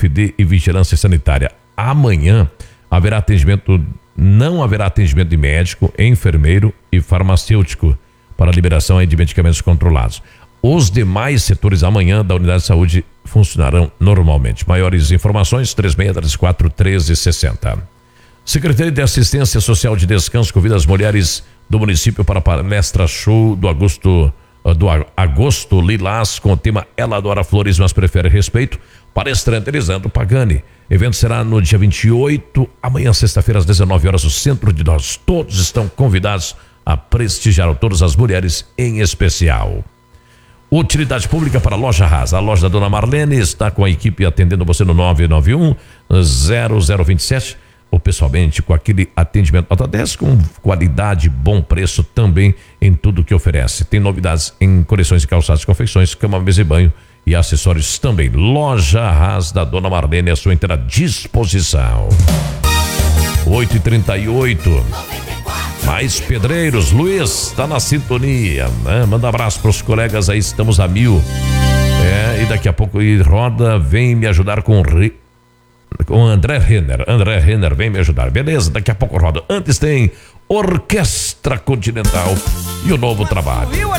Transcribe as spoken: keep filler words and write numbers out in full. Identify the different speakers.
Speaker 1: F D e Vigilância Sanitária. Amanhã haverá atendimento, não haverá atendimento de médico, enfermeiro e farmacêutico para liberação aí de medicamentos controlados. Os demais setores amanhã da unidade de saúde funcionarão normalmente. Maiores informações, três seis três quatro, um três seis zero. Secretaria de Assistência Social de Descanso convida as mulheres do município para a palestra show do agosto, do agosto Lilás com o tema Ela adora flores, mas prefere respeito. Palestrante Elisandro Pagani. Evento será no dia vinte e oito, amanhã sexta-feira às dezenove horas, no Centro de Nós. Todos estão convidados a prestigiar, todas as mulheres em especial. Utilidade pública para a Loja Haas. A loja da Dona Marlene está com a equipe atendendo você no nove nove um, zero zero dois sete ou pessoalmente com aquele atendimento nota dez com qualidade, bom preço também em tudo que oferece. Tem novidades em coleções de calçados e confecções, cama, mesa e banho e acessórios também. Loja Haas da Dona Marlene à sua inteira disposição. oito e trinta e oito. Mais pedreiros, Luiz, tá na sintonia, né? Manda abraço pros colegas aí, estamos a mil. É, e daqui a pouco e Roda vem me ajudar com com André Renner. André Renner vem me ajudar. Beleza, daqui a pouco Roda. Antes tem Orquestra Continental e o novo trabalho.